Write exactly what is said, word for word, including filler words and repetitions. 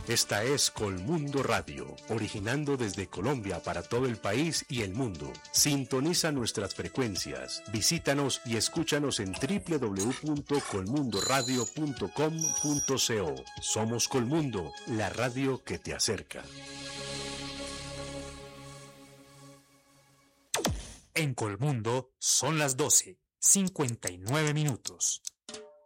Esta es Colmundo Radio, originando desde Colombia para todo el país y el mundo. Sintoniza nuestras frecuencias, visítanos y escúchanos en doble u doble u doble u punto colmundo radio punto com punto co. Somos Colmundo, la radio que te acerca. En Colmundo son las doce, cincuenta y nueve minutos.